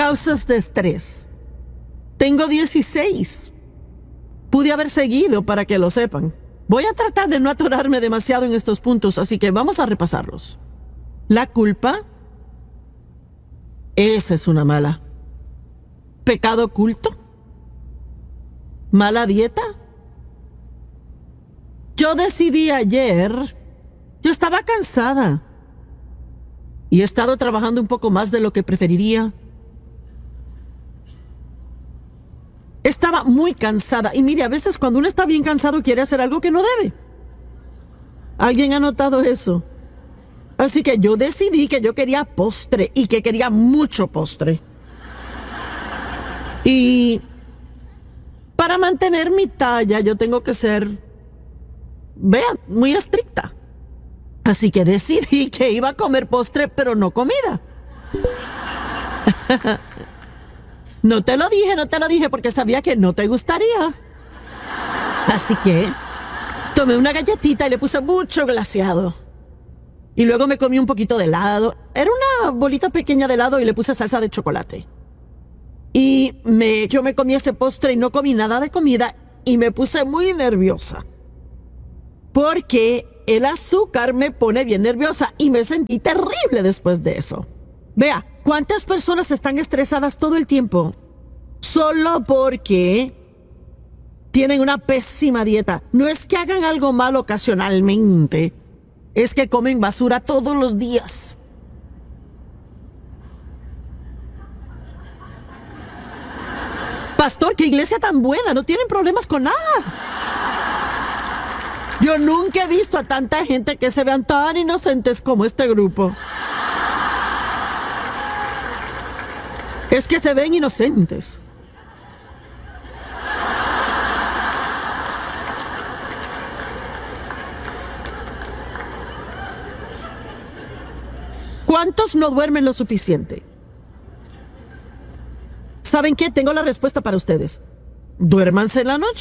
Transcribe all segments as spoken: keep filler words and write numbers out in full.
Causas de estrés. Tengo dieciséis. Pude haber seguido para que lo sepan. Voy a tratar de no atorarme demasiado en estos puntos, así que vamos a repasarlos. La culpa. Esa es una mala. Pecado oculto. Mala dieta. Yo decidí ayer, yo estaba cansada y he estado trabajando un poco más de lo que preferiría. Estaba muy cansada y mire, a veces cuando uno está bien cansado quiere hacer algo que no debe. ¿Alguien ha notado eso? Así que yo decidí que yo quería postre y que quería mucho postre. Y para mantener mi talla yo tengo que ser, vean, muy estricta. Así que decidí que iba a comer postre, pero no comida. No te lo dije, no te lo dije porque sabía que no te gustaría. Así que tomé una galletita y le puse mucho glaseado. Y luego me comí un poquito de helado. Era una bolita pequeña de helado y le puse salsa de chocolate. Y me, yo me comí ese postre y no comí nada de comida y me puse muy nerviosa. Porque el azúcar me pone bien nerviosa y me sentí terrible después de eso. Vea, ¿cuántas personas están estresadas todo el tiempo? Solo porque tienen una pésima dieta. No es que hagan algo mal ocasionalmente, es que comen basura todos los días. Pastor, qué iglesia tan buena, no tienen problemas con nada. Yo nunca he visto a tanta gente que se vean tan inocentes como este grupo. Es que se ven inocentes. ¿Cuántos no duermen lo suficiente? ¿Saben qué? Tengo la respuesta para ustedes. Duérmanse en la noche.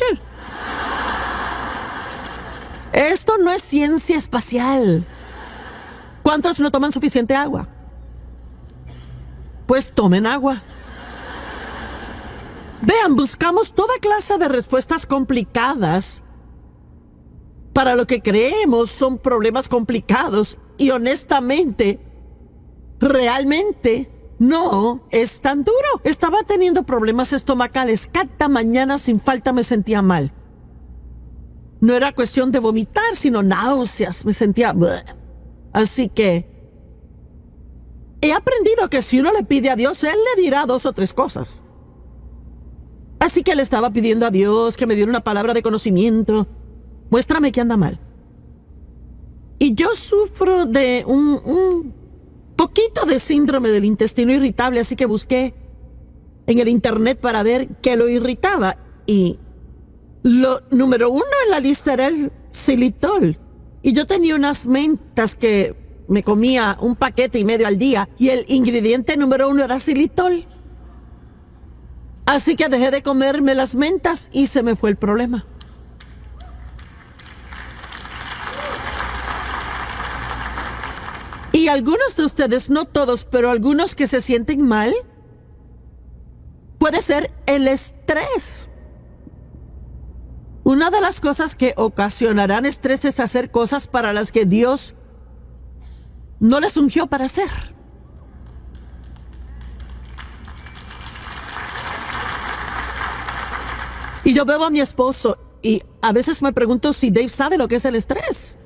Esto no es ciencia espacial. ¿Cuántos no toman suficiente agua? Pues tomen agua. Vean, buscamos toda clase de respuestas complicadas para lo que creemos son problemas complicados y honestamente, realmente no es tan duro. Estaba teniendo problemas estomacales. Cada mañana sin falta me sentía mal. No era cuestión de vomitar, sino náuseas. Me sentía... bleh. Así que he aprendido que si uno le pide a Dios, Él le dirá dos o tres cosas. Así que le estaba pidiendo a Dios que me diera una palabra de conocimiento. Muéstrame que anda mal. Y yo sufro de un, un poquito de síndrome del intestino irritable, así que busqué en el internet para ver qué lo irritaba. Y lo número uno en la lista era el xilitol. Y yo tenía unas mentas que me comía un paquete y medio al día y el ingrediente número uno era xilitol. Así que dejé de comerme las mentas y se me fue el problema. Y algunos de ustedes, no todos, pero algunos que se sienten mal, puede ser el estrés. Una de las cosas que ocasionarán estrés es hacer cosas para las que Dios no les ungió para hacer. Y yo veo a mi esposo y a veces me pregunto si Dave sabe lo que es el estrés.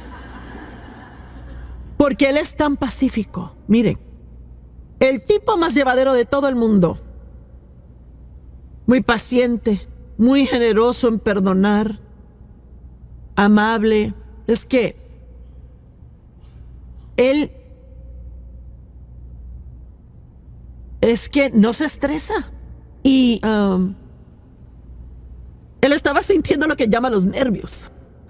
Porque él es tan pacífico. Miren, el tipo más llevadero de todo el mundo. Muy paciente, muy generoso en perdonar, amable. Es que él es que no se estresa. Y um, él estaba sintiendo lo que llama los nervios.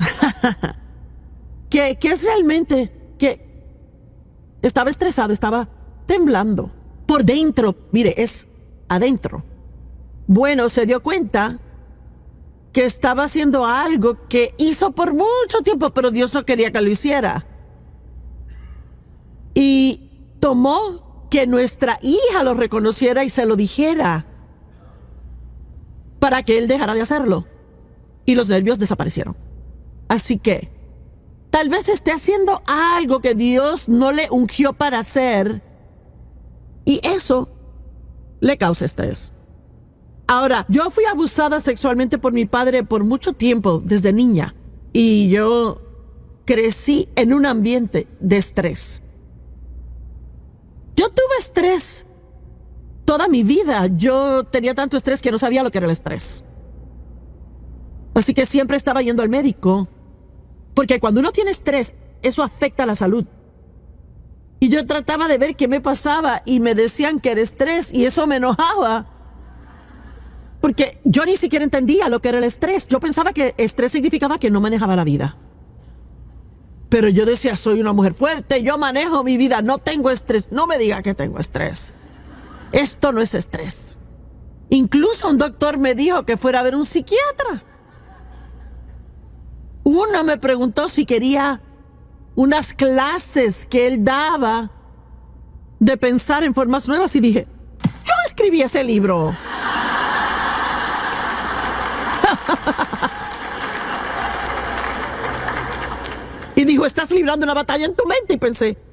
que, que es realmente que estaba estresado, estaba temblando por dentro. Mire, es adentro. Bueno, se dio cuenta que estaba haciendo algo que hizo por mucho tiempo, pero Dios no quería que lo hiciera. Y tomó que nuestra hija lo reconociera y se lo dijera para que él dejara de hacerlo. Y los nervios desaparecieron. Así que tal vez esté haciendo algo que Dios no le ungió para hacer y eso le causa estrés. Ahora, yo fui abusada sexualmente por mi padre por mucho tiempo, desde niña. Y yo crecí en un ambiente de estrés. Yo tuve estrés toda mi vida. Yo tenía tanto estrés que no sabía lo que era el estrés. Así que siempre estaba yendo al médico. Porque cuando uno tiene estrés, eso afecta a la salud. Y yo trataba de ver qué me pasaba y me decían que era estrés y eso me enojaba. Porque yo ni siquiera entendía lo que era el estrés. Yo pensaba que estrés significaba que no manejaba la vida. Pero yo decía, soy una mujer fuerte, yo manejo mi vida, no tengo estrés. No me diga que tengo estrés. Esto no es estrés. Incluso un doctor me dijo que fuera a ver un psiquiatra. Uno me preguntó si quería unas clases que él daba de pensar en formas nuevas y dije, yo escribí ese libro. Y dijo, estás librando una batalla en tu mente. Y pensé,